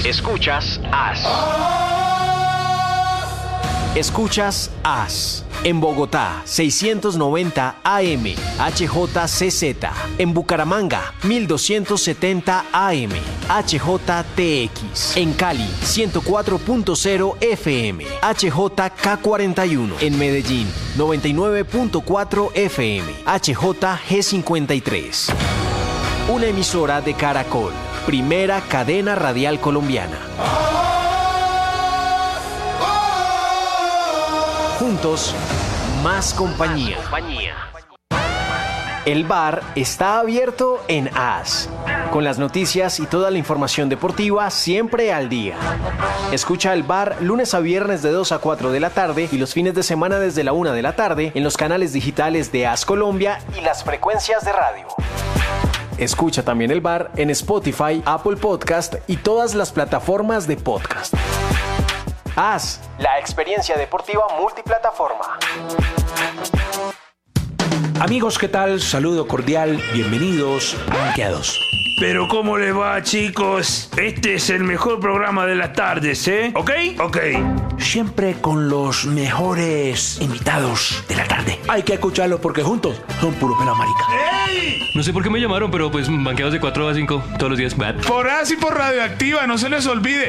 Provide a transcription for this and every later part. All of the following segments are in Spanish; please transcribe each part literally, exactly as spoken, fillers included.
Escuchas As. Escuchas As. En Bogotá, seiscientos noventa A M, H J C Z. En Bucaramanga, mil doscientos setenta A M, H J T X. En Cali, ciento cuatro punto cero F M, H J K cuarenta y uno. En Medellín, noventa y nueve punto cuatro F M, H J G cincuenta y tres. Una emisora de Caracol, primera cadena radial colombiana. Juntos, más compañía. El bar está abierto en As, con las noticias y toda la información deportiva siempre al día. Escucha el bar lunes a viernes de dos a cuatro de la tarde y los fines de semana desde la una de la tarde en los canales digitales de As Colombia y las frecuencias de radio. Escucha también el bar en Spotify, Apple Podcast y todas las plataformas de podcast. As, la experiencia deportiva multiplataforma. Amigos, ¿qué tal? Saludo cordial, bienvenidos a Banqueados. Pero ¿cómo les va, chicos? Este es el mejor programa de las tardes, ¿eh? ¿Ok? Ok. Siempre con los mejores invitados de la tarde. Hay que escucarlos porque juntos son puro pela marica. ¡Ey! No sé por qué me llamaron, pero pues banqueados de cuatro a cinco todos los días. Bad. Por As y por Radioactiva, no se les olvide.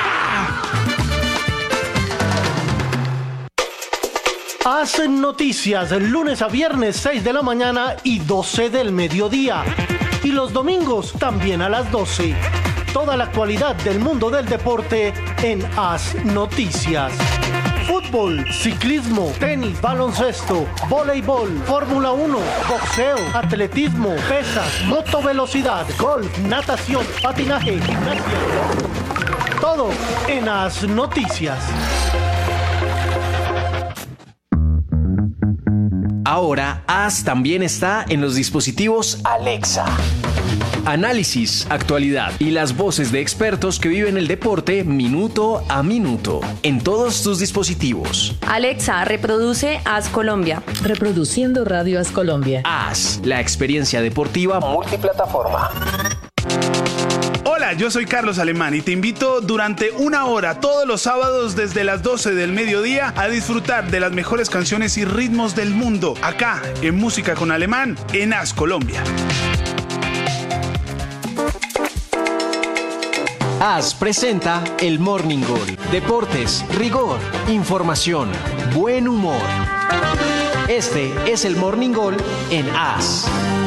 Hacen noticias lunes a viernes seis de la mañana y doce del mediodía. Y los domingos también a las doce. Toda la actualidad del mundo del deporte en As Noticias. Fútbol, ciclismo, tenis, baloncesto, voleibol, Fórmula uno, boxeo, atletismo, pesas, motovelocidad, golf, natación, patinaje, gimnasia. Todo en As Noticias. Ahora, As también está en los dispositivos Alexa. Análisis, actualidad y las voces de expertos que viven el deporte minuto a minuto en todos tus dispositivos. Alexa, reproduce As Colombia. Reproduciendo Radio As Colombia. As, la experiencia deportiva multiplataforma. Hola, yo soy Carlos Alemán y te invito durante una hora todos los sábados desde las doce del mediodía a disfrutar de las mejores canciones y ritmos del mundo, acá en Música con Alemán, en As Colombia. As presenta el Morning Goal. Deportes, rigor, información, buen humor. Este es el Morning Goal en As.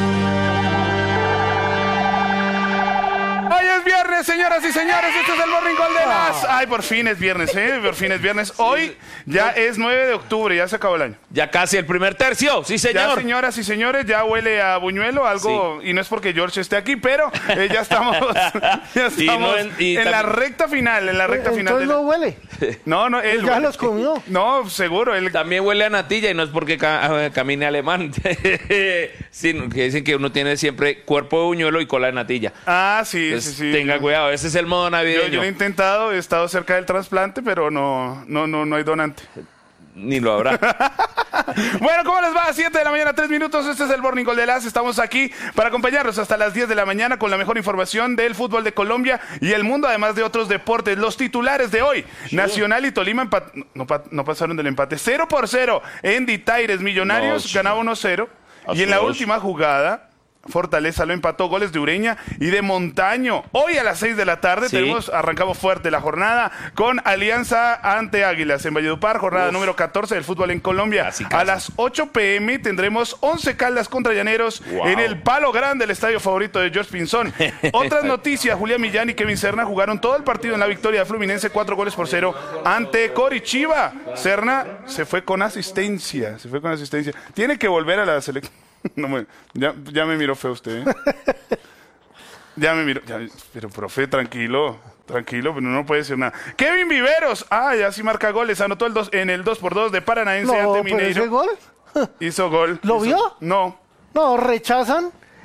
Viernes, señoras y señores, este es el Morning Call de las... Ay, por fin es viernes, ¿eh? Por fin es viernes. Hoy ya es nueve de octubre, ya se acabó el año. Ya casi el primer tercio, sí señor. Ya, señoras y señores, ya huele a buñuelo, algo, sí. Y no es porque George esté aquí, pero eh, ya estamos, ya estamos y no en, y en también... la recta final, en la recta eh, final. Entonces de... no huele. No, no, él ya huele. los comió. No, seguro. Él... También huele a natilla y no es porque ca camine alemán, sino que dicen que uno tiene siempre cuerpo de buñuelo y cola de natilla. Ah, sí, Entonces, sí, sí. Tenga cuidado, ese es el modo navideño. Yo, yo lo he intentado, he estado cerca del trasplante, pero no, no, no, no hay donante. Ni lo habrá. Bueno, ¿cómo les va? siete de la mañana, tres minutos. Este es el Morning Call de las. Estamos aquí para acompañarlos hasta las diez de la mañana con la mejor información del fútbol de Colombia y el mundo, además de otros deportes. Los titulares de hoy. Sí. Nacional y Tolima empat... no, no pasaron del empate. cero por cero en Ditaires. Millonarios no, sí. ganaba uno cero. Y en la dos. última jugada... Fortaleza lo empató, goles de Ureña y de Montaño. Hoy a las seis de la tarde sí. tenemos, arrancamos fuerte la jornada con Alianza ante Águilas en Valledupar, jornada Uf. número catorce del fútbol en Colombia. Casi, casi. A las ocho pe eme tendremos Once Caldas contra Llaneros wow. en el Palo Grande, el estadio favorito de George Pinzón. Otras noticias, Julián Millán y Kevin Serna jugaron todo el partido en la victoria de Fluminense, cuatro goles por cero ante Coritiba. Serna se fue con asistencia, se fue con asistencia. Tiene que volver a la selección. No me, ya, ya me miró feo usted, ¿eh? Ya me miró. Ya, pero, profe, tranquilo. Tranquilo, pero no puede decir nada. Kevin Viveros. Ah, ya sí marca goles. Anotó el dos, en el dos por dos de Paranaense no, ante Mineiro. ¿Ese gol? Hizo gol. ¿Lo hizo, vio? No. No, rechazan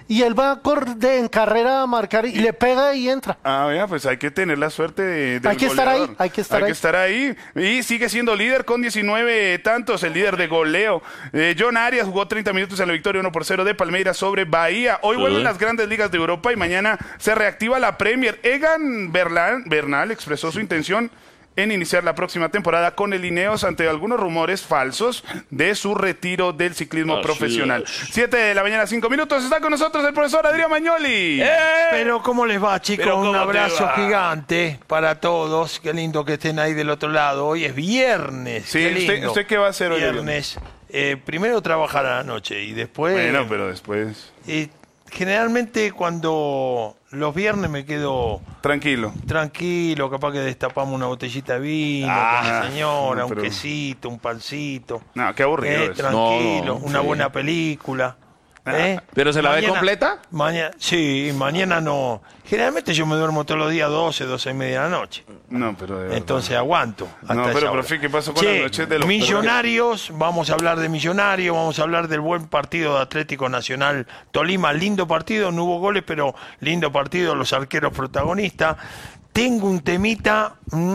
y él va a cor- de, en carrera a marcar y le pega y entra. Ah, vea, pues hay que tener la suerte de, del Hay que estar ahí, goleador. hay que estar hay ahí. que estar ahí. Y sigue siendo líder con diecinueve tantos, el líder de goleo. Eh, John Arias jugó treinta minutos en la victoria uno por cero de Palmeiras sobre Bahía. Hoy Sí. vuelven las grandes ligas de Europa y mañana se reactiva la Premier. Egan Bernal, Bernal expresó su intención en iniciar la próxima temporada con el Ineos ante algunos rumores falsos de su retiro del ciclismo Así profesional. es. Siete de la mañana, cinco minutos. Está con nosotros el profesor Adrián Magnoli. Pero ¿cómo les va, chicos? Pero ¿cómo Un te abrazo va? gigante para todos. Qué lindo que estén ahí del otro lado. Hoy es viernes. Sí, qué usted- lindo. ¿usted qué va a hacer hoy, Viernes. Eh, primero trabajar a la noche y después... Bueno, pero después... eh, generalmente cuando los viernes me quedo Tranquilo. tranquilo, capaz que destapamos una botellita de vino Ah, con la señora, no, pero- un quesito, un pancito. No, qué aburrido Eh, eso. tranquilo, No, no, una sí. buena película. Ah, ¿eh? ¿pero se la ve Mañana- completa? Mañana, sí, mañana no. Generalmente yo me duermo todos los días doce, doce y media de la noche. No, pero de verdad. Entonces aguanto. Hasta No, pero, esa hora. profe, ¿qué pasó con Che, las noches de los Millonarios, vamos a hablar de Millonarios, vamos a hablar del buen partido de Atlético Nacional Tolima. Lindo partido, no hubo goles, pero lindo partido, los arqueros protagonistas. Tengo un temita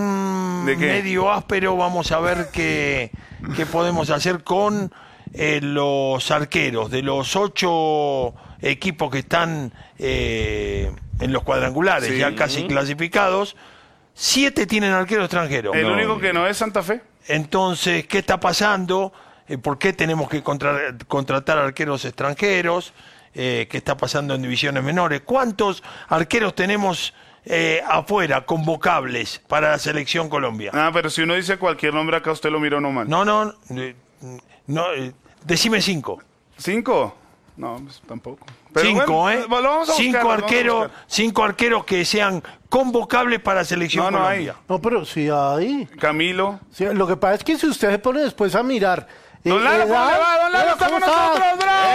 mm, ¿De qué? medio áspero, vamos a ver qué, qué podemos hacer con eh, los arqueros. De los ocho equipos que están eh, en los cuadrangulares, Sí. ya casi clasificados, siete tienen arquero extranjero. El No. único que no es Santa Fe. Entonces, ¿qué está pasando? Eh, ¿Por qué tenemos que contra- contratar arqueros extranjeros? Eh, ¿Qué está pasando en divisiones menores? ¿Cuántos arqueros tenemos eh, afuera, convocables para la selección Colombia? Ah, pero si uno dice cualquier nombre acá, usted lo miró nomás. No, no, eh, no eh, decime cinco. ¿Cinco? No, pues tampoco. Pero cinco, bueno, ¿eh? lo vamos a buscar, cinco lo vamos a arqueros, buscar. cinco arqueros que sean convocables para la selección No, no hay. Colombia. No, pero sí hay. Camilo. Sí, lo que pasa es que si usted se pone después a mirar... eh, Don Lalo, ¿cómo le edad- va? Don Lalo Hola, está con ¿cómo está? nosotros, bro.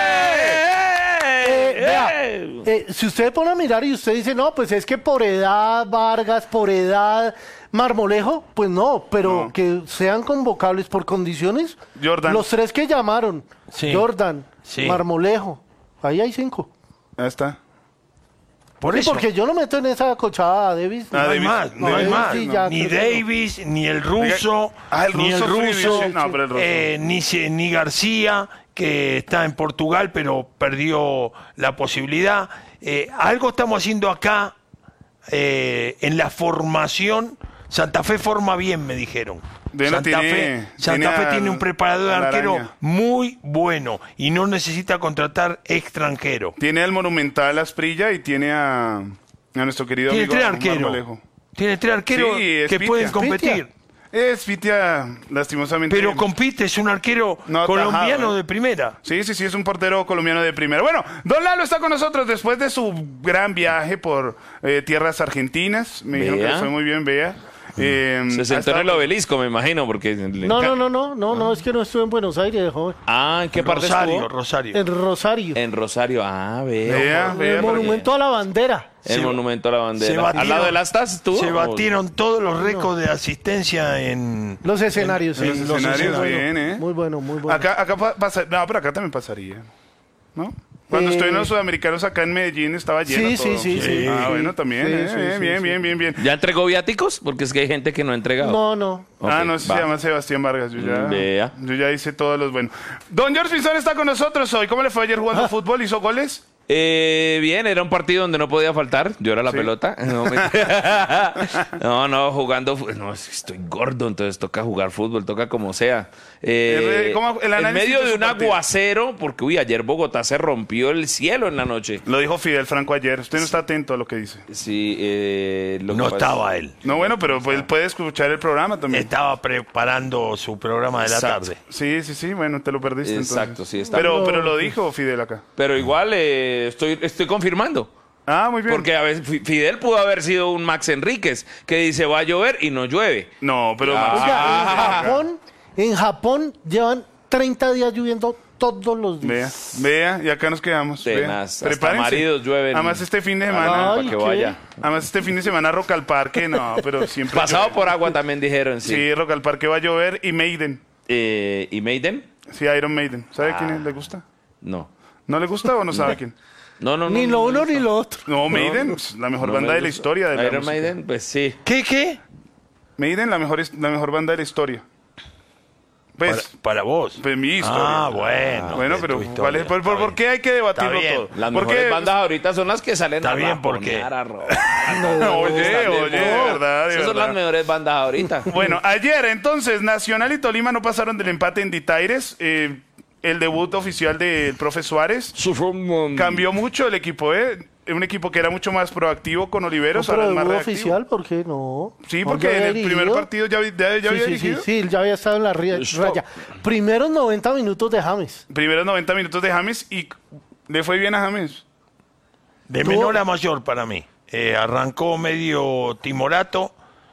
Eh, vea, eh, si usted pone a mirar y usted dice, no, pues es que por edad Vargas, por edad Marmolejo, pues no, pero No. que sean convocables por condiciones. Jordan. Los tres que llamaron, Sí. Jordan, Sí. Marmolejo, ahí hay cinco. Ahí está. Por Sí, eso. porque yo no meto en esa cochada a Davis. Ah, No hay Davis- más, no hay Davis- más. sí, ya, Ni creo que no. Davis, ni el ruso, Ah, el ni el ruso ruso, Friedrich, no, pero el ruso. eh, ni, se- ni García, que está en Portugal, pero perdió la posibilidad. Eh, algo estamos haciendo acá eh, en la formación. Santa Fe forma bien, me dijeron. Bueno, Santa tiene- Fe, Santa tiene Fe al- tiene un preparador de a la arquero araña. muy bueno y no necesita contratar extranjero. Tiene al Monumental Asprilla y tiene a, a nuestro querido Tiene amigo tres arqueros. Marmolejo. Tiene tres arqueros Sí, que Espitia. pueden competir. Es Pitia, lastimosamente. Pero compite, es un arquero No, colombiano tajado, ¿eh? de primera. Sí, sí, sí, es un portero colombiano de primera. Bueno, Don Lalo está con nosotros después de su gran viaje por eh, tierras argentinas. Me dijeron que Vea. le fue muy bien, vea. Eh, Se sentó en el hasta- obelisco, me imagino, porque... le No, enca- no, no, no, no, no, es que no estuve en Buenos Aires, joven. Ah, ¿en qué parte Rosario, estuvo? Rosario. En Rosario. En Rosario. Ah, veo. Vea, En vea, el pero- monumento a la bandera. El Se- monumento a la bandera. se batieron- ¿Al lado de las tazas estuvo? Se batieron todos los récords de asistencia en... Los escenarios, en sí. los escenarios, Muy bien, bueno, ¿eh? Muy bueno, muy bueno. Acá, acá pa- pasa, no, pero acá también pasaría, ¿no? Cuando Eh, estoy en los sudamericanos acá en Medellín estaba lleno Sí, todo. sí, sí, sí. Ah, Sí. bueno, también, Sí, ¿eh? sí, bien, sí, bien, sí. bien, bien, bien. ¿Ya entregó viáticos? Porque es que hay gente que no ha entregado. No, no. Ok, ah, no, ese va. se llama Sebastián Vargas. Yo ya, Vea. yo ya hice todos los buenos. Don George Pinzón está con nosotros hoy. ¿Cómo le fue ayer jugando fútbol? ¿Hizo goles? Eh, bien, era un partido donde no podía faltar. Yo era la Sí. pelota. No, me- no, no, jugando. fu- No, es que estoy gordo, entonces toca jugar fútbol, toca como sea. Eh, El- ¿cómo- el en análisis medio de de su un partido? aguacero, porque uy, ayer Bogotá se rompió el cielo en la noche. Lo dijo Fidel Franco ayer. Usted no está atento a lo que dice. Sí, eh, lo que No pasa- estaba él. No, bueno, pero pues, puede escuchar el programa también. Estaba preparando su programa de la Exacto. tarde. Sí, sí, sí, bueno, te lo perdiste. Exacto, entonces. sí, está. Pero, pero lo dijo Fidel acá. Pero igual eh, estoy, estoy confirmando. Ah, muy bien. Porque a veces Fi- Fidel pudo haber sido un Max Enríquez que dice va a llover y no llueve. No, pero... Ah. Oiga, en Ah. Japón, en Japón llevan treinta días lloviendo todos los días. Vea, vea, y acá nos quedamos. vea. Tenaz, hasta Prepárense. maridos llueven. Además, este fin de Ay, semana... para que ¿qué? vaya. Además, este fin de semana Rock al Parque, no, pero siempre... Pasado llueve. por agua también dijeron, sí. Sí, Rock al Parque va a llover y Maiden. Eh, ¿Y Maiden? Sí, Iron Maiden. ¿Sabe Ah. quién es? ¿Le gusta? No. ¿No le gusta o no sabe quién? No, no, no. Ni no, lo no, uno no, ni lo otro. No, Maiden, pues, la mejor no banda me de la gusta. historia de la Iron música. Maiden, pues sí. ¿Qué, qué? Maiden, la mejor, la mejor banda de la historia. Para, Pues, para vos. pues mi historia. Ah, bueno. Bueno, es pero tu ¿cuál historia, es- por, está por- ¿por bien. qué hay que debatirlo Está bien. todo? Las ¿Por mejores qué? bandas ahorita son las que salen Está a bien, raponear, porque- a robar. Oye, Están de oye, de moda. verdad, de Esas son verdad. las mejores bandas ahorita. Bueno, ayer entonces Nacional y Tolima no pasaron del empate en Ditaires. Eh, el debut oficial del profe Suárez cambió mucho el equipo, ¿eh? Un equipo que era mucho más proactivo con No, Oliveros, pero ahora es más debut reactivo. oficial, ¿por qué no? Sí, ¿No porque ya en había el primer dirigido? partido ya, ya, ya Sí, había sí, dirigido. sí, sí, él ya había estado en la ri- raya. Primeros noventa minutos de James. Primeros noventa minutos de James y le fue bien a James. De Tuvo- menor a mayor para mí. Eh, arrancó medio timorato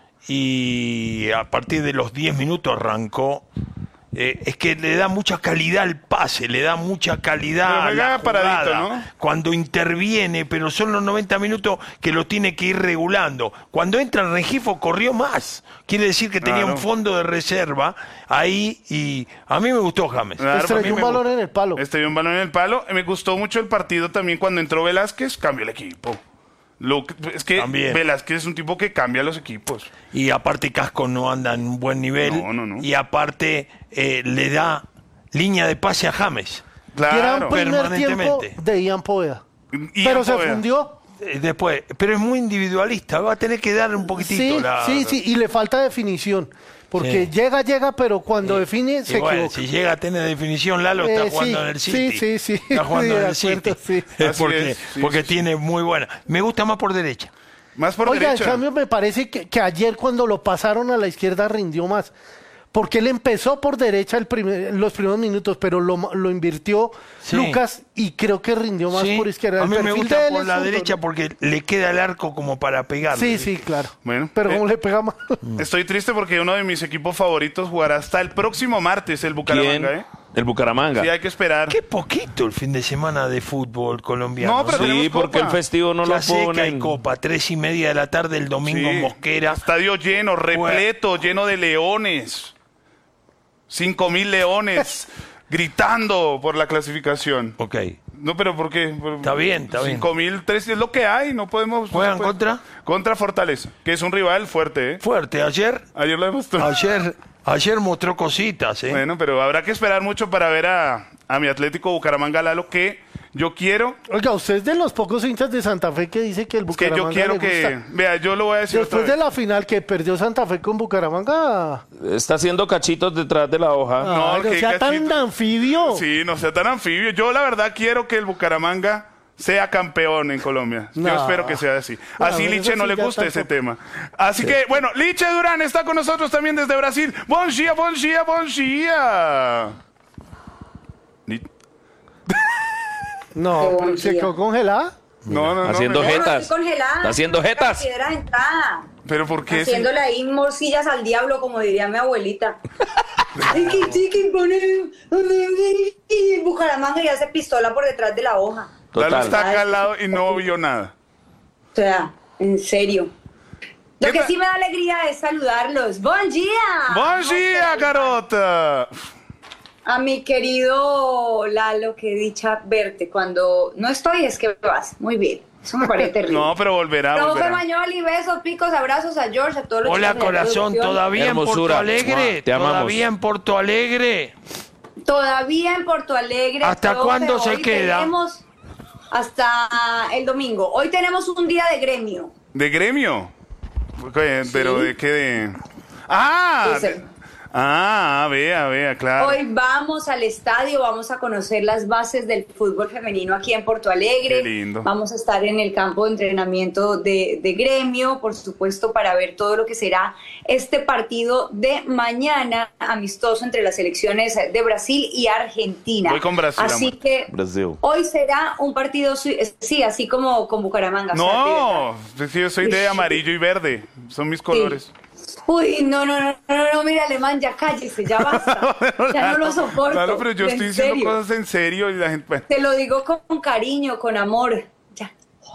y a partir de los diez minutos arrancó. Eh, es que le da mucha calidad al pase, le da mucha calidad Pero a juega la paradito, jugada, ¿no? cuando interviene, pero son los noventa minutos que lo tiene que ir regulando. Cuando entra en Rengifo corrió más, quiere decir que tenía Claro. un fondo de reserva ahí y a mí me gustó James. Claro, Estrelló a mí un me balón gustó. en el palo. Este dio un balón en el palo. Me gustó mucho el partido también cuando entró Velázquez, cambió el equipo. Lo que- es que También. Velázquez es un tipo que cambia los equipos. Y aparte Casco no anda en un buen nivel. No, no, no. Y aparte eh, le da línea de pase a James. Y era Claro. un primer tiempo permanentemente. de Ian Poveda. Ian Pero se Poveda. fundió. Eh, Después, pero es muy individualista. Va a tener que darle un poquitito Sí, la. sí, sí, y le falta definición. Porque Sí. llega, llega, pero cuando define Y se bueno, equivoca. si llega a tener definición, Lalo está Eh, jugando sí, en el City. sí, sí, sí. Está jugando Sí, en de el City. acuerdo, sí. Es Así porque es, sí, porque sí, tiene muy buena. Me gusta más por derecha. Más por Oiga, derecha. en cambio me parece que, que ayer cuando lo pasaron a la izquierda rindió más. Porque él empezó por derecha el primer- los primeros minutos, pero lo, lo invirtió Sí. Lucas y creo que rindió más Sí, por izquierda. a El mí me perfil de gusta él por es la zurdo, derecha ¿no? porque le queda el arco como para pegarle. Sí, sí, claro. Bueno, Pero eh, ¿cómo le pega más? Estoy triste porque uno de mis equipos favoritos jugará hasta el próximo martes, el Bucaramanga, ¿Quién? ¿eh? El Bucaramanga. Sí, hay que esperar. Qué poquito el fin de semana de fútbol colombiano. No, pero Sí, tenemos porque Copa. el festivo no ya lo sé que hay ponen. copa, tres y media de la tarde el domingo Sí, en Mosquera. Estadio lleno, repleto, lleno de leones. Cinco mil leones gritando por la clasificación. Ok. No, pero ¿por qué? Por- Está bien, está bien. Cinco mil tres es lo que hay, no podemos... ¿Juegan no se puede- contra? Contra Fortaleza, que es un rival fuerte, ¿eh? Fuerte. Ayer, Ayer lo demostró. ayer, ayer mostró cositas, ¿eh? Bueno, pero habrá que esperar mucho para ver a, a mi Atlético Bucaramanga Lalo, que yo quiero, Oiga, usted es de los pocos hinchas de Santa Fe que dice que el es que Bucaramanga yo quiero le que... gusta. Vea, yo lo voy a decir Después otra de vez. la final que perdió Santa Fe con Bucaramanga... Está haciendo cachitos detrás de la hoja. No, Ay, no qué sea tan cachito. anfibio. Sí, no sea tan anfibio. Yo la verdad quiero que el Bucaramanga sea campeón en Colombia. Yo No. espero que sea así. No, Así eso Liche no sí le ya gusta tampoco. ese tema. Así que, bueno, Liche Durán está con nosotros también desde Brasil. Bon dia, bon dia, bon dia. Li- No, Qué pero buen se día. quedó congelada. No, no, no. Haciendo me- jetas. Bueno, estoy congelada. Está haciendo jetas. La piedra de entrada. Pero ¿por qué? Haciéndole ahí morcillas al diablo, como diría mi abuelita. Tiki, tiki, pone- y Bucaramanga y hace pistola por detrás de la hoja. Lalo Total. está acá al lado y no vio nada. O sea, en serio. Lo ¿Qué que tal? sí me da alegría es saludarlos. ¡Buen día! Bon dia, garota. A mi querido Lalo, qué dicha verte. Cuando no estoy es que vas. Muy bien. Eso me parece terrible. No, pero volverá, Profe volverá. Mañoli, besos, picos, abrazos a George, a todos los Hola chicos de la corazón, producción. todavía en Porto Hermosura. Alegre, Te amamos. todavía en Porto Alegre. Todavía en Porto Alegre. ¿Hasta profe, cuándo se hoy queda? Tenemos hasta el domingo. Hoy tenemos un día de gremio. ¿De gremio? ¿Qué? ¿Pero de qué? De... ¡Ah! Pues, de- Ah, vea, vea, claro. Hoy vamos al estadio, vamos a conocer las bases del fútbol femenino aquí en Porto Alegre. Qué lindo. Vamos a estar en el campo de entrenamiento de, de gremio, por supuesto, para ver todo lo que será este partido de mañana amistoso entre las selecciones de Brasil y Argentina. Voy con Brasil, Así amor. que Brasil. hoy será un partido, su- sí, así como con Bucaramanga. o sea, de No, verdad. pues sí, yo soy de amarillo y verde. Son mis colores. Uy, no, no, no, no, no, mira, alemán, ya cállese, ya basta. Ya no lo soporto. Claro, pero yo en estoy diciendo serio. cosas en serio y la gente... bueno. Te lo digo con cariño, con amor. Ya.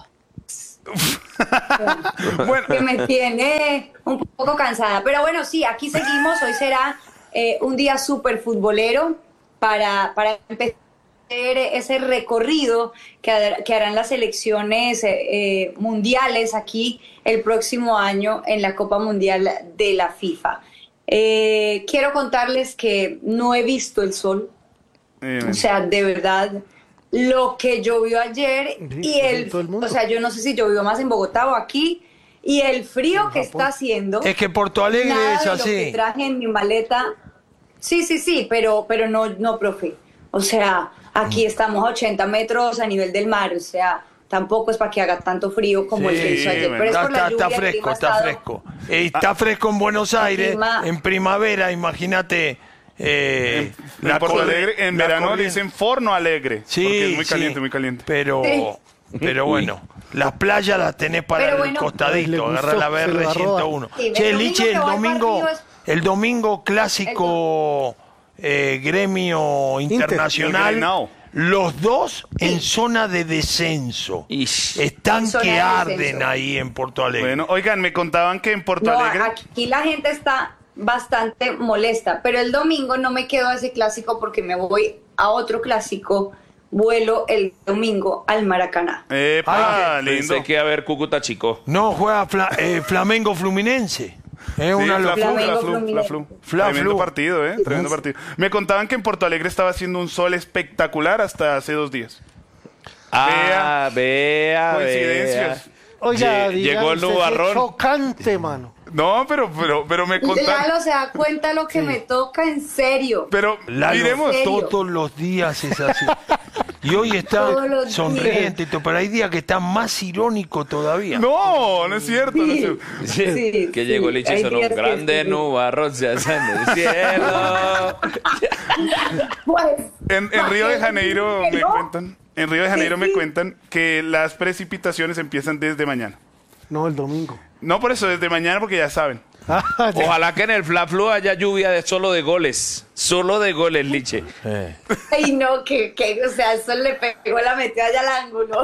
Bueno, Que me tiene un poco cansada. Pero bueno, sí, aquí seguimos. Hoy será eh, un día súper futbolero para, para empezar ese recorrido que, har- que harán las selecciones eh, eh, mundiales aquí el próximo año en la Copa Mundial de la FIFA. Eh, quiero contarles que no he visto el sol, Eh, o sea, de verdad, lo que llovió ayer y el, todo el mundo. o sea, yo no sé si llovió más en Bogotá o aquí, y el frío que está haciendo. Es que Porto Alegre nada es de lo que así. traje en mi maleta. Sí, sí, sí, pero, pero no, no, profe. O sea, aquí estamos a ochenta metros a nivel del mar, o sea, tampoco es para que haga tanto frío como el que hizo ayer. Pero es está, por la está- está lluvia, el fresco, clima ha está estado- fresco. Eh, está fresco en Buenos Aires, clima- en primavera, imagínate. Eh, en Porto corri- Alegre, en la verano le corriente. dicen forno alegre. Sí, porque es muy sí, caliente, muy caliente. Pero, Sí. pero bueno, las playas las tenés para Pero el bueno. Ay, costadito, le agarrar gustó, la se B lo R va a robar. ciento uno. Sí, el Che, domingo Liche, que el va al domingo, partido es- el domingo clásico eh, gremio internacional, El Grenao. los dos en zona de descenso. Ish. Están En zona que de arden descenso. ahí en Porto Alegre. Bueno, oigan, me contaban que en Porto No, Alegre... aquí la gente está bastante molesta, pero el domingo no me quedo a ese clásico porque me voy a otro clásico, vuelo el domingo al Maracaná. ¡Epa! Ay, lindo. Pensé que iba a ver Cúcuta Chico. No, juega Fla- eh, Flamengo Fluminense. Es Sí, una Fla locura. Flu, Flamengo Fla Flu, Fla Fluminense. Flu. Fla Tremendo Flu. partido, ¿eh? Tremendo partido. Me contaban que en Porto Alegre estaba haciendo un sol espectacular hasta hace dos días. Ah, vea, Coincidencias. vea. Oiga, Lle- diga llegó el usted, qué nubarrón. chocante, mano. No, pero, pero, pero me contaban... Lalo se da cuenta lo que me toca en serio. Pero Lalo, miremos... ¿En serio? todos los días es así. Y hoy está Todos los sonriente, y todo, pero hay días que está más irónico todavía. No, no es cierto. No es cierto. Sí, que sí, llegó el Liche hay y sonó días que grande sí. nubarrón se hace en el cielo. Pues, En, en Río de Janeiro me ¿no? cuentan... En Río de Janeiro Sí, me sí. cuentan que las precipitaciones empiezan desde mañana. No, el domingo. No por eso, desde mañana porque ya saben. Ah, ya. Ojalá que en el Fla Flu haya lluvia de solo de goles. Solo de goles, Liche. Eh. ay no, que, que, o sea, eso le pegó la metió allá al ángulo.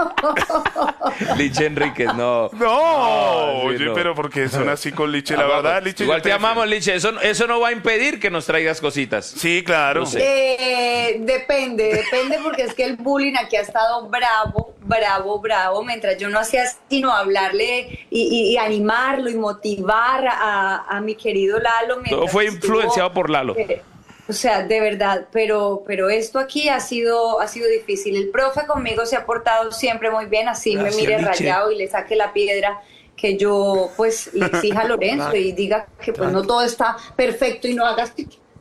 Liche Enríquez, no. No, Ah, sí, oye, no. pero porque son así con Liche, la Ah, verdad, vamos. Liche. Igual yo te amamos, Liche. Eso, eso no va a impedir que nos traigas cositas. Sí, claro. Lo sé. Eh, depende, depende porque es que el bullying aquí ha estado bravo, bravo, bravo, mientras yo no hacía sino hablarle y, y- y animarlo y motivar a, a mi querido Lalo. Todo mientras fue estuvo- influenciado por Lalo. Eh, o sea, de verdad, pero, pero esto aquí ha sido, ha sido difícil. El profe conmigo se ha portado siempre muy bien, así Gracias, me mire Liche. rayado y le saque la piedra que yo pues le exija a Lorenzo y diga que pues no todo está perfecto y no hagas...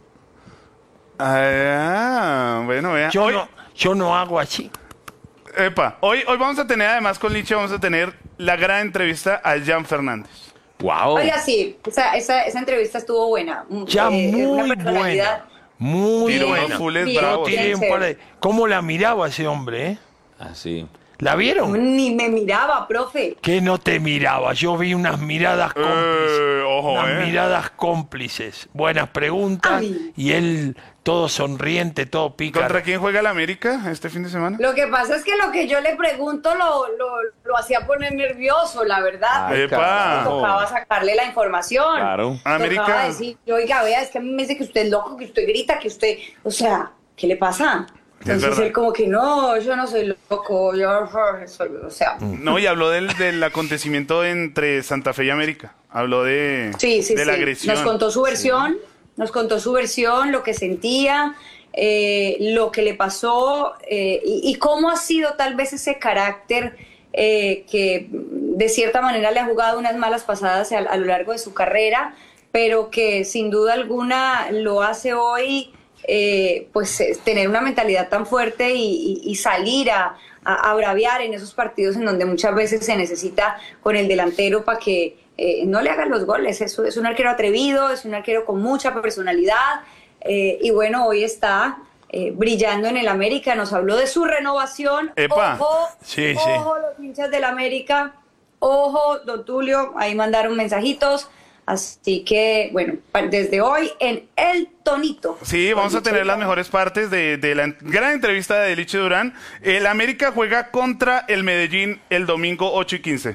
Ah, bueno, vea. Yo, Hoy, no, yo no hago así. epa, hoy, hoy vamos a tener, además con Liche, vamos a tener la gran entrevista a Jan Fernández. Wow. Oiga, sí, esa, esa, esa entrevista estuvo buena. Mm, Ya eh, una muy personalidad buena. Muy Tiró buena. unos fules Bien, bravos. bien. Tiré un par de- ¿Cómo la miraba ese hombre, eh? Así. ¿La vieron? Ni me miraba, profe. Que no te miraba. Yo vi unas miradas cómplices. Eh, ojo, unas eh. miradas cómplices. Buenas preguntas. Ay. Y él todo sonriente, todo pícaro. ¿Contra quién juega el América este fin de semana? Lo que pasa es que lo que yo le pregunto lo, lo, lo hacía poner nervioso, la verdad. Ay, Epa. carajo. Tocaba sacarle la información. Claro. Tocaba América. decir, oiga, vea, es que a mí me dice que usted es loco, que usted grita, que usted... O sea, ¿qué le pasa? Entonces verdad. él como que, no, yo no soy loco, yo soy... O sea... No, y habló del, del acontecimiento entre Santa Fe y América. Habló de, Sí, sí, de sí. la agresión. Nos contó su versión, nos contó su versión, lo que sentía, eh, lo que le pasó eh, y, y cómo ha sido tal vez ese carácter eh, que de cierta manera le ha jugado unas malas pasadas a, a lo largo de su carrera, pero que sin duda alguna lo hace hoy, eh, pues eh, tener una mentalidad tan fuerte y, y- y salir a, a, a braviar en esos partidos en donde muchas veces se necesita con el delantero para que eh, no le hagan los goles. Es, es un arquero atrevido, es un arquero con mucha personalidad eh, y bueno, hoy está eh, brillando en el América. Nos habló de su renovación. Epa. Ojo, Sí, sí. ojo los hinchas del América, ojo, don Tulio, ahí mandaron mensajitos. Así que, bueno, pa- desde hoy en El Tonito. Sí, vamos a tener las mejores partes de, de la en- gran entrevista de Liche Durán. El América juega contra el Medellín el domingo ocho y quince.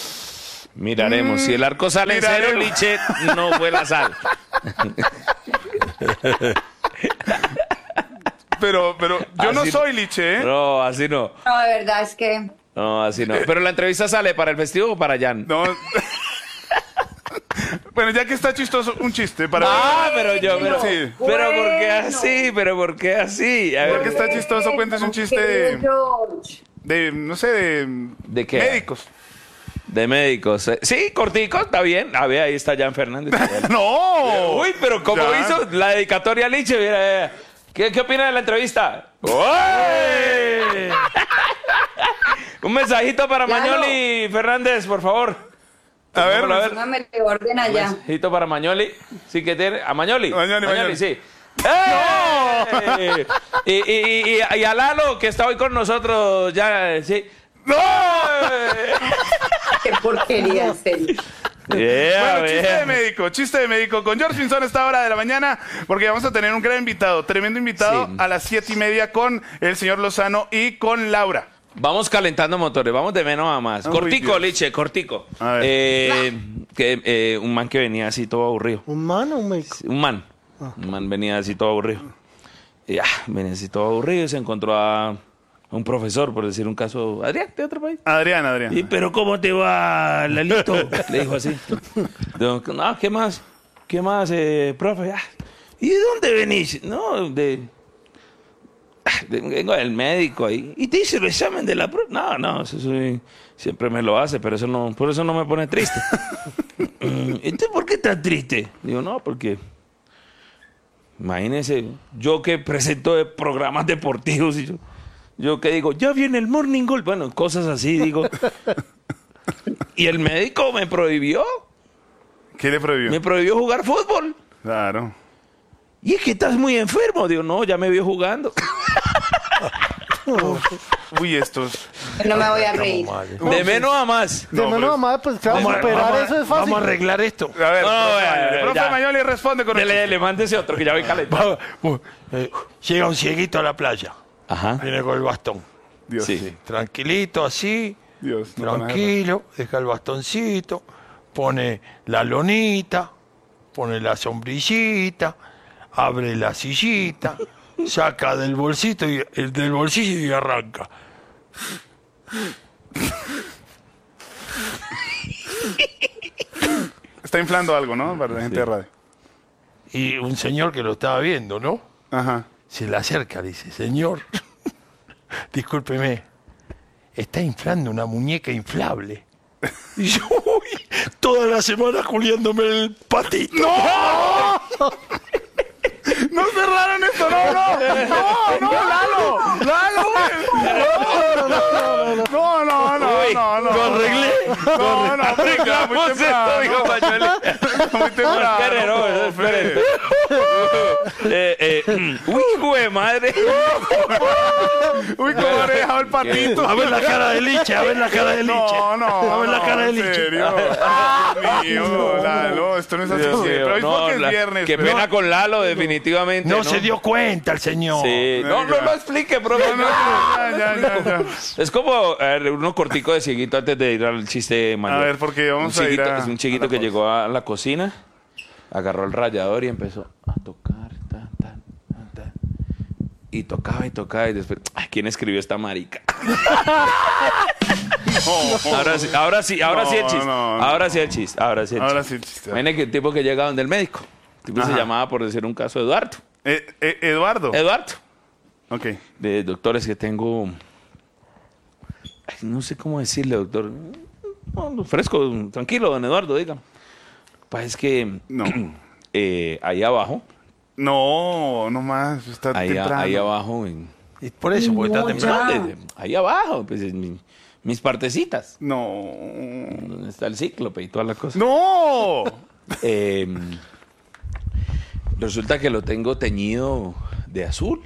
Miraremos. Si el arco sale en cero, miraremos. Liche no fue la sal. Pero, pero yo no Así soy liche, ¿eh? No, así no. No, de verdad es que... No, así no. Pero la entrevista sale para el festivo o para Jan. No. Bueno, ya que está chistoso, un chiste para... Ah, pero yo, pero, Sí. pero ¿por qué Bueno. así? Pero ¿por qué así? A Ya ver, que está chistoso, cuéntese un chiste de, Querido George. de, no sé, de... ¿De qué? Médicos. de médicos. eh. Sí, cortico, está bien. A ver, ahí está Jan Fernández. ¡No! Uy, pero ¿cómo Jan. hizo la dedicatoria a Liche? Mira, eh. ¿Qué, ¿Qué opina de la entrevista? ¡Uy! Un mensajito para Claro. Mañoli Fernández, por favor. A ver, Vamos a ver. Póngame el orden allá. Mensajito para Mañoli. Sí que tiene. A Mañoli. Mañoli, Mañoli. sí. ¡Eh! Y, y, y, y a Lalo, que está hoy con nosotros, ya, eh, sí. ¡No! Qué porquería, en serio. Yeah, Bueno, chiste yeah. de médico, chiste de médico. Con George Pinzón a esta hora de la mañana, porque vamos a tener un gran invitado, tremendo invitado, Sí. a las siete y media con el señor Lozano y con Laura. Vamos calentando motores, vamos de menos a más. Uy, Cortico, Dios. Liche, cortico. A ver. Eh, que, eh, un man que venía así todo aburrido. ¿Un man o un médico? Un man. Un man venía así todo aburrido. Y ah, venía así todo aburrido y se encontró a, a un profesor, por decir un caso, Adrián, de otro país. Adrián, Adrián. Y, pero ¿cómo te va, Lalito? Le dijo así. Digo, no, ¿qué más? ¿Qué más, eh, profe? Ah, ¿y de dónde venís? No, de... ah, de- Vengo del médico ahí. ¿Y te hice el examen de la prueba? No, no, eso soy- siempre me lo hace, pero eso no, por eso no me pone triste. Mm, ¿Entonces por qué estás triste? Digo, no, porque... Imagínese, yo que presento de programas deportivos y yo, yo que digo, ya viene el Morning Goal. Bueno, cosas así, digo. Y el médico me prohibió, ¿Qué le prohibió? me prohibió jugar fútbol. Claro. Y es que estás muy enfermo. Digo, no, ya me vio jugando. Uy, estos. No me voy a reír. De menos a más. De No, menos pero- a más, pues claro, Vamos, a- superar vamos a- eso es fácil. vamos a arreglar esto. A ver, No, profe, ya, Mañoli. ya, Profe ya. Mañoli responde con el Dele, chiste. dele, mándese otro que ya voy calentado. Va- uh, eh, llega un cieguito a la playa. Ajá. Viene con el bastón. Dios, Sí. Tranquilito, así. Dios, no van a tranquilo. Deja el bastoncito. Pone la lonita. Pone la sombrillita. Abre la sillita. Saca del bolsito y, el del bolsillo y arranca. Está inflando algo, ¿no? Para la gente de radio. Y un señor que lo estaba viendo, ¿no? Ajá. Se le acerca, dice, señor, discúlpeme, está inflando una muñeca inflable. Y yo, uy, toda la semana culiándome el patito. ¡No! ¡No cerraron esto! ¡No, no! ¡No, no, Lalo! ¡Lalo! No, no, no, no, Uy, no, no. lo arreglé. No, no, muy Arreglamos esto, dijo temprano. Mañoli. Muy temprano. Espere, no, profe. espere. Eh, eh, uy, hijo de madre. Uy, cómo le he dejado el patito. A ver la cara de Liche, a ver la cara de Liche. No, no. A ver la no, cara de en Liche. serio. Dios mío, Lalo, esto no es así Dios siempre. mío, Hoy no, porque es la- viernes. Qué pero- pena con Lalo, definitivamente. No, se dio cuenta el señor. Sí. No, no lo explique, profe. No, no, ya, ya, ya, ya. Es como a ver, uno cortico de cieguito antes de ir al chiste mayor. A ver, porque vamos un a ir cieguito- a- Es un a chiquito la que pausa. llegó a la cocina, agarró el rallador y empezó a tocar, tan, tan, tan, tan. Y tocaba y tocaba y después, ay, ¿quién escribió esta marica? Ahora sí, ahora sí, ahora sí el No, chiste. no, no. Ahora sí el chiste, ahora sí el Ahora chiste. sí el chiste. Imagina que el tipo que llega donde el médico. El tipo se Ajá. llamaba, por decir un caso, Eduardo. Eh, eh, Eduardo. Eduardo. Ok. De doctores que tengo. Ay, no sé cómo decirle, doctor. No, fresco, tranquilo, don Eduardo, diga. Pues es que No. eh, ahí abajo, No, no más. Está ahí, a- temprano. ahí abajo, en- Y por eso, porque está No, temprano. ya. de- de- ahí abajo, pues en mi- mis partecitas, No. donde está el cíclope y toda la cosa. ¡No! Eh, resulta que lo tengo teñido de azul.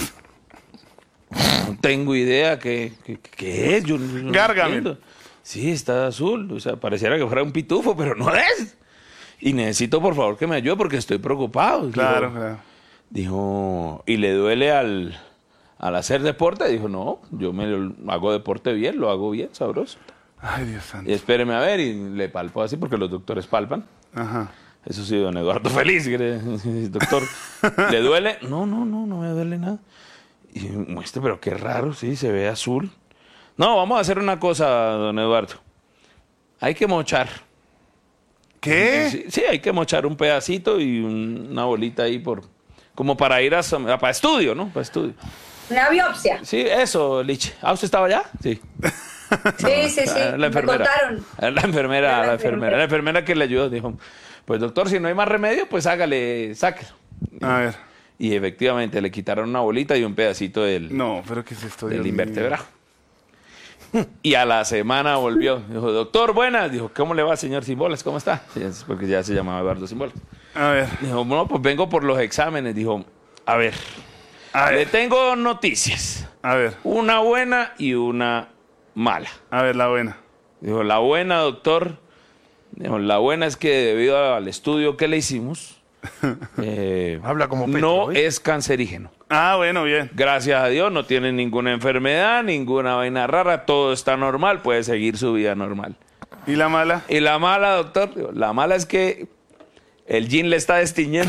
No tengo idea qué, qué, qué es. Yo, yo no Gárgame. entiendo. Sí, está azul. O sea, pareciera que fuera un pitufo, pero no es. Y necesito, por favor, que me ayude porque estoy preocupado. Claro, Dijo- claro. Dijo, ¿y le duele al, al hacer deporte? Dijo, no, yo me lo- hago deporte bien, lo hago bien, sabroso. Ay, Dios santo. Y espéreme a ver, y le palpo así porque los doctores palpan. Ajá. Eso sí, don Eduardo Feliz, que le- doctor, ¿le duele? No, no, no, no me duele nada. Y muestre, pero qué raro, sí, se ve azul. No, vamos a hacer una cosa, don Eduardo. Hay que mochar. ¿Qué? Sí, sí, hay que mochar un pedacito y un- una bolita ahí por, como para ir a, a- para estudio, ¿no? Para estudio. Una biopsia. Sí, eso, Liche. ¿Ah, usted estaba allá? Sí. Sí, sí, sí. La Me enfermera. contaron. La enfermera, La la enfermera. enfermera. La enfermera que le ayudó dijo, pues doctor, si no hay más remedio, pues hágale, sáquelo. A ver. Y efectivamente le quitaron una bolita y un pedacito del, No, pero ¿qué es esto? del Dios mío? invertebrado. Y a la semana volvió. Dijo, doctor, buenas. Dijo, ¿cómo le va, señor Simbolas? ¿Cómo está? Sí, es porque ya se llamaba Eduardo Simbolas. A ver. Dijo, no, pues vengo por los exámenes. Dijo, a ver, A le ver. tengo noticias. A ver. Una buena y una mala. A ver, la buena. Dijo, la buena, doctor, dijo, la buena es que debido al estudio que le hicimos, eh, Habla como Petro, no ¿ves? es cancerígeno. Ah, bueno, bien. Gracias a Dios, no tiene ninguna enfermedad, ninguna vaina rara, todo está normal, puede seguir su vida normal. ¿Y la mala? Y la mala, doctor, dijo, la mala es que el gin le está destiñendo.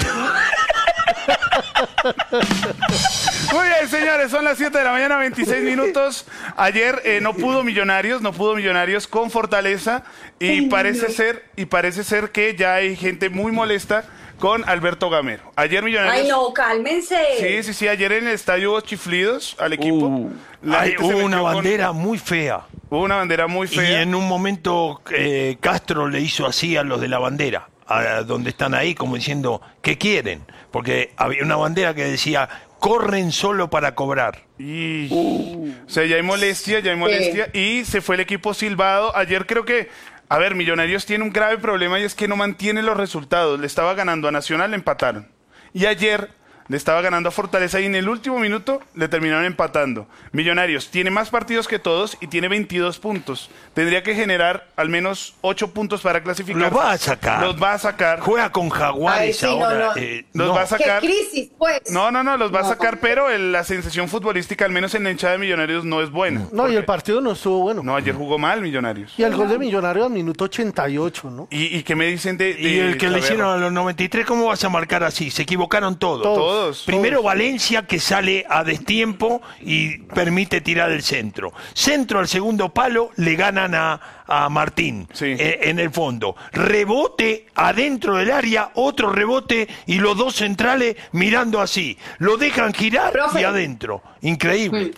Muy bien, señores, son las siete de la mañana, veintiséis minutos. Ayer eh, no pudo Millonarios, no pudo Millonarios con Fortaleza y parece ser y parece ser que ya hay gente muy molesta con Alberto Gamero. Ayer Millonarios. Ay, no, cálmense. Sí, sí, sí, ayer en el estadio hubo chiflidos al equipo. Uh, La Hay- gente se hubo una metió con- bandera muy fea. Hubo una bandera muy Y fea. en un momento eh, Castro le hizo así a los de la bandera, a donde están ahí, como diciendo, ¿qué quieren? Porque había una bandera que decía, corren solo para cobrar. Y, O sea, ya hay molestia, ya hay molestia. Y se fue el equipo silbado. Ayer creo que, a ver, Millonarios tiene un grave problema y es que no mantiene los resultados. Le estaba ganando a Nacional, le empataron. Y ayer le estaba ganando a Fortaleza y en el último minuto le terminaron empatando. Millonarios tiene más partidos que todos y tiene veintidós puntos. Tendría que generar al menos ocho puntos para clasificar. Los va a sacar. Los va a sacar. Juega con Jaguares Ay, sí, no, ahora. no. eh, Los no. va a sacar. Qué crisis, pues. No, no, no, los va a No. sacar, pero el- la sensación futbolística, al menos en la hinchada de Millonarios, no es buena. No, y el Porque- partido no estuvo bueno. No, ayer jugó mal Millonarios. Y el gol de Millonario al minuto ochenta y ocho, ¿no? ¿Y, y qué me dicen de, de Y el que le Chaverra? hicieron a los noventa y tres, ¿cómo vas a marcar así? Se equivocaron todos. Todos. Primero Valencia, que sale a destiempo y permite tirar el centro. Centro al segundo palo, le ganan a, a Martín Sí. eh, en el fondo. Rebote adentro del área, otro rebote y los dos centrales mirando así. Lo dejan girar Profe. y adentro. Increíble.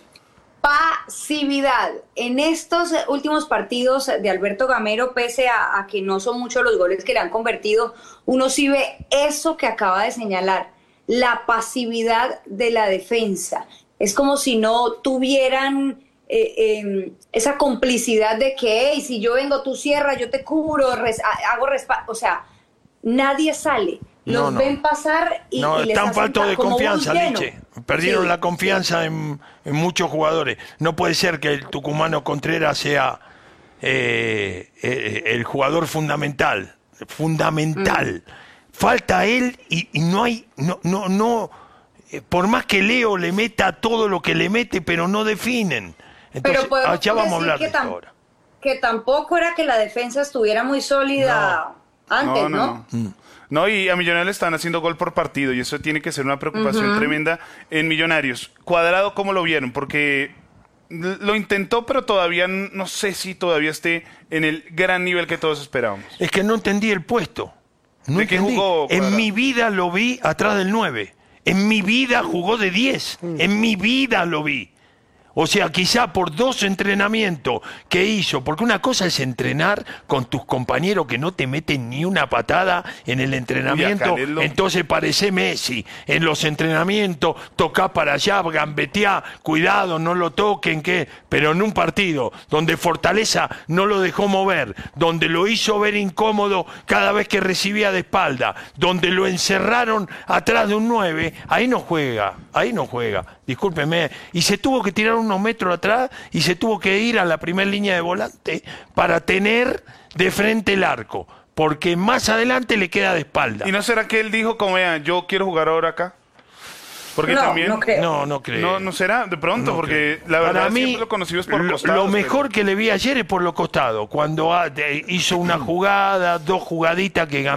Pasividad. En estos últimos partidos de Alberto Gamero, pese a, a que no son muchos los goles que le han convertido, uno sí ve eso que acaba de señalar, la pasividad de la defensa. Es como si no tuvieran eh, eh, esa complicidad de que, hey, si yo vengo, tú cierras, yo te cubro, res- hago respaldo. O sea, nadie sale. Los No, no. ven pasar y, No, y les están hacen faltos de como bus confianza, lleno. Liche. Perdieron Sí. la confianza en, en muchos jugadores. No puede ser que el tucumano Contreras sea eh, eh, el jugador fundamental. Fundamental. Mm. Falta él y, y no hay, no, no, no. eh, Por más que Leo le meta todo lo que le mete, pero no definen. Entonces, Pero podemos ah, ya vamos a decir hablar que de esto tam- ahora. Que tampoco era que la defensa estuviera muy sólida antes, ¿no? No, no, no. No, y a Millonarios le están haciendo gol por partido y eso tiene que ser una preocupación tremenda en Millonarios. Cuadrado, ¿cómo lo vieron? Porque l- lo intentó, pero todavía n- no sé si todavía esté en el gran nivel que todos esperábamos. Es que no entendí el puesto. No ¿De qué entendí. jugó En Cuadrado? mi vida lo vi atrás del nueve. En mi vida jugó de diez. En mi vida lo vi. O sea, quizá por dos entrenamientos que hizo, porque una cosa es entrenar con tus compañeros que no te meten ni una patada en el entrenamiento, Uy, acá lo- entonces parece Messi. En los entrenamientos, tocá para allá, gambeteá, cuidado, no lo toquen, que... pero en un partido donde Fortaleza no lo dejó mover, donde lo hizo ver incómodo cada vez que recibía de espalda, donde lo encerraron atrás de un nueve, ahí no juega, ahí no juega. Discúlpeme, y se tuvo que tirar unos metros atrás y se tuvo que ir a la primera línea de volante para tener de frente el arco, porque más adelante le queda de espalda. ¿Y no será que él dijo, como vean, yo quiero jugar ahora acá? Porque No, también... no creo. No, no creo. No, no será, de pronto, No porque creo. la verdad Para mí, siempre lo conocimos por lo, costados. lo pero- mejor que le vi ayer es por los costados, cuando ah, de- hizo una jugada, dos jugaditas que